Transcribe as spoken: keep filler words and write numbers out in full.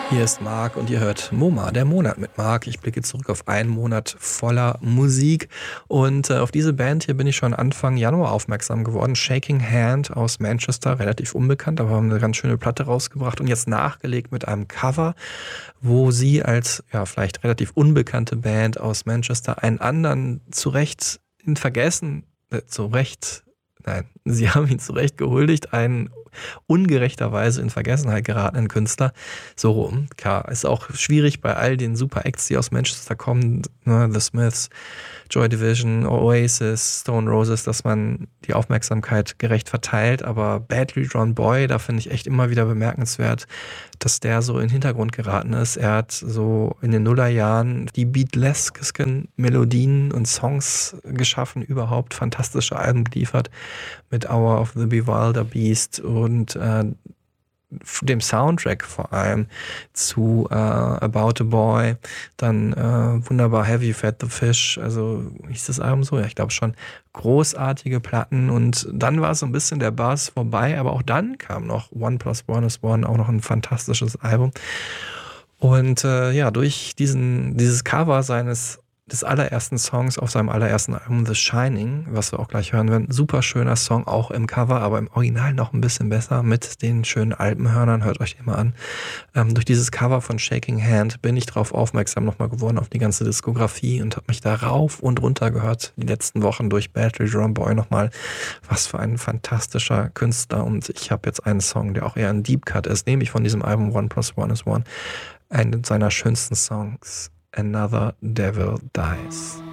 Hier ist Marc und ihr hört MoMA, der Monat mit Marc. Ich blicke zurück auf einen Monat voller Musik und äh, auf diese Band hier bin ich schon Anfang Januar aufmerksam geworden. Shaking Hand aus Manchester, relativ unbekannt, aber haben eine ganz schöne Platte rausgebracht und jetzt nachgelegt mit einem Cover, wo sie als ja vielleicht relativ unbekannte Band aus Manchester einen anderen zurecht in Vergessen, äh, zurecht, nein, sie haben ihn zurecht gehuldigt, einen ungerechterweise in Vergessenheit geratenen Künstler. So rum. Klar, ist auch schwierig bei all den super Acts, die aus Manchester kommen, ne, The Smiths, Joy Division, Oasis, Stone Roses, dass man die Aufmerksamkeit gerecht verteilt, aber Badly Drawn Boy, da finde ich echt immer wieder bemerkenswert, dass der so in den Hintergrund geraten ist. Er hat so in den Nullerjahren die beatlesken Melodien und Songs geschaffen, überhaupt fantastische Alben geliefert mit Hour of the Bewilder Beast und äh, dem Soundtrack vor allem zu äh, About a Boy, dann äh, wunderbar Heavy Fed the Fish, also hieß das Album so? Ja, ich glaube schon. Großartige Platten und dann war so ein bisschen der Buzz vorbei, aber auch dann kam noch One Plus One is One, auch noch ein fantastisches Album. Und äh, ja, durch diesen dieses Cover seines des allerersten Songs auf seinem allerersten Album The Shining, was wir auch gleich hören werden. Super schöner Song, auch im Cover, aber im Original noch ein bisschen besser mit den schönen Alpenhörnern. Hört euch den mal an. Ähm, durch dieses Cover von Shaking Hand bin ich darauf aufmerksam nochmal geworden, auf die ganze Diskografie und habe mich da rauf und runter gehört die letzten Wochen durch Badly Drawn Boy nochmal. Was für ein fantastischer Künstler und ich habe jetzt einen Song, der auch eher ein Deep Cut ist, nämlich von diesem Album One Plus One is One. Einen seiner schönsten Songs. Another Devil Dies.